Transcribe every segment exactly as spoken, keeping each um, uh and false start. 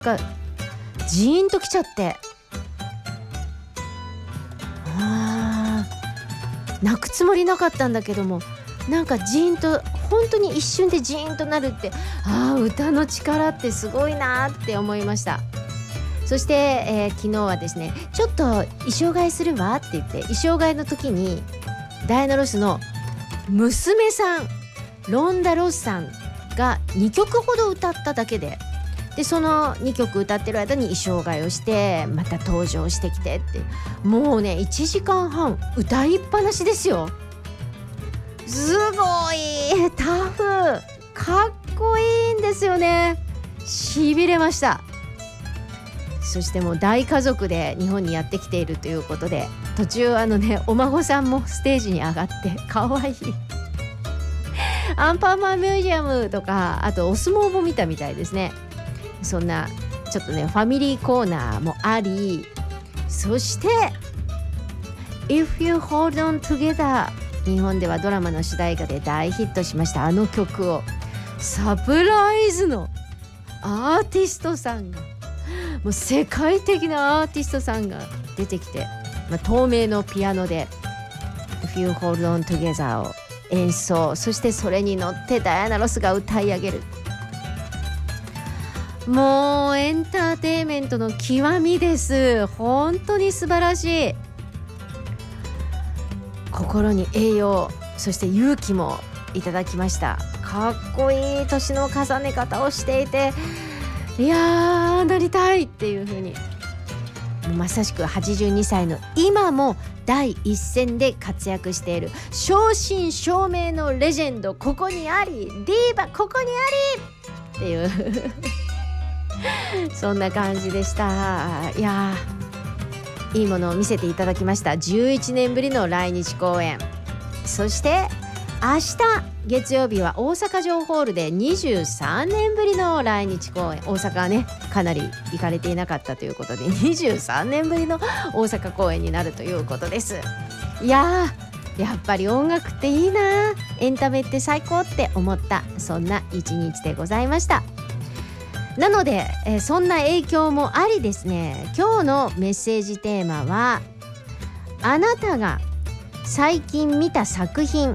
かジーンときちゃって、あー泣くつもりなかったんだけども、なんかジーンと本当に一瞬でジーンとなるって、あー歌の力ってすごいなって思いました。そして、えー、昨日はですね、ちょっと衣装替えするわって言って、衣装替えの時にダイアナ・ロスの娘さんロンダ・ロスさんがにきょくほど歌っただけで、でそのにきょく歌ってる間に衣装替えをしてまた登場してきてって、もうねいちじかんはん歌いっぱなしですよ。すごいタフ、かっこいいんですよね。しびれました。そしてもう大家族で日本にやってきているということで、途中あのねお孫さんもステージに上がってかわいいアンパンマンミュージアムとか、あとお相撲も見たみたいですね。そんなちょっとねファミリーコーナーもあり、そして If You Hold On Together、 日本ではドラマの主題歌で大ヒットしましたあの曲をサプライズのアーティストさんが、もう世界的なアーティストさんが出てきて、まあ、透明のピアノで If You Hold On Together を演奏、そしてそれに乗ってダイアナ・ロスが歌い上げる。もうエンターテインメントの極みです。本当に素晴らしい。心に栄養、そして勇気もいただきました。かっこいい年の重ね方をしていて、いやーなりたいっていう風に、まさしくはちじゅうにさいの今も第一線で活躍している正真正銘のレジェンド、ここにあり、ディーバここにありっていうそんな感じでした。いやーいいものを見せていただきました。じゅういちねんぶりの来日公演、そして明日月曜日は大阪城ホールでにじゅうさんねんぶりの来日公演。大阪はねかなり行かれていなかったということで、にじゅうさんねんぶりの大阪公演になるということです。いやーやっぱり音楽っていいな、エンタメって最高って思った、そんな一日でございました。なので、えー、そんな影響もありですね、今日のメッセージテーマは、あなたが最近見た作品、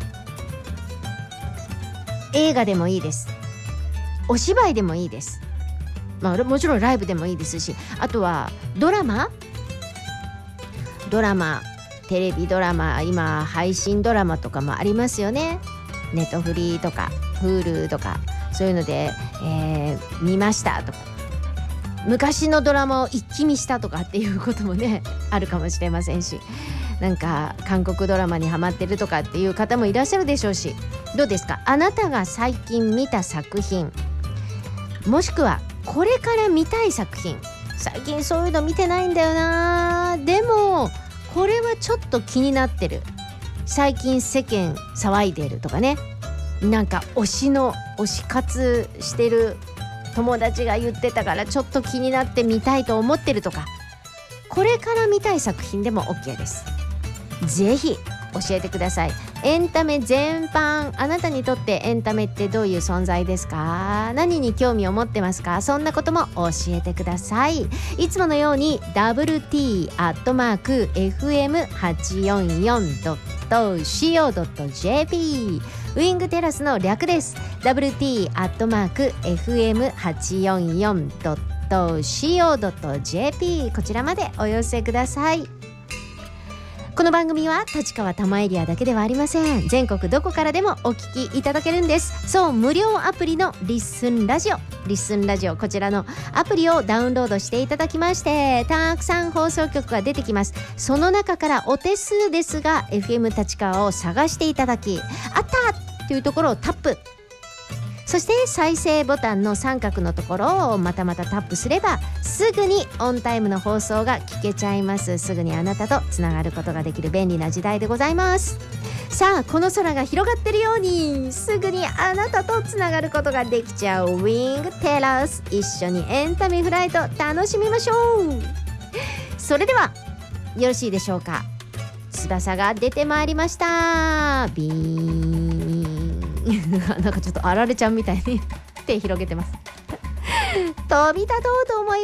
映画でもいいです、お芝居でもいいです、まあ、もちろんライブでもいいですし、あとはドラマドラマテレビドラマ、今配信ドラマとかもありますよね。ネットフリーとか Hulu とかそういうので、えー、見ましたとか、昔のドラマを一気見したとかっていうこともねあるかもしれませんし、なんか韓国ドラマにハマってるとかっていう方もいらっしゃるでしょうし、どうですか、あなたが最近見た作品、もしくはこれから見たい作品、最近そういうの見てないんだよな、でもこれはちょっと気になってる、最近世間騒いでるとかね、なんか推しの推し活してる友達が言ってたからちょっと気になって見たいと思ってるとか、これから見たい作品でも OK です。ぜひ教えてください。エンタメ全般、あなたにとってエンタメってどういう存在ですか？何に興味を持ってますか？そんなことも教えてください。いつものように ダブリューティー アットマーク エフエムはちよんよん ドット シーオー ドット ジェーピー、 ウィングテラスの略です。 ダブリューティー アットマーク エフエムはちよんよん ドット シーオー ドット ジェーピー、 こちらまでお寄せください。この番組は立川多摩エリアだけではありません。全国どこからでもお聞きいただけるんです。そう、無料アプリのリッスンラジオ、リッスンラジオ、こちらのアプリをダウンロードしていただきまして、たくさん放送局が出てきます。その中からお手数ですが エフエム 立川を探していただき、あったというところをタップ、そして再生ボタンの三角のところをまたまたタップすれば、すぐにオンタイムの放送が聞けちゃいます。すぐにあなたとつながることができる便利な時代でございます。さあ、この空が広がってるように、すぐにあなたとつながることができちゃうウィングテラス、一緒にエンタメフライト楽しみましょう。それではよろしいでしょうか。翼が出てまいりました。ビーンなんかちょっとあられちゃんみたいに手広げてます。飛飛び立とうと思い